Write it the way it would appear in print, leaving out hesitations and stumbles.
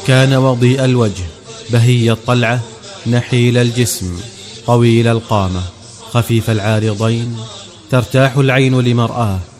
كان وضيء الوجه، بهي الطلعة، نحيل الجسم، طويل القامة، خفيف العارضين، ترتاح العين لمرآه،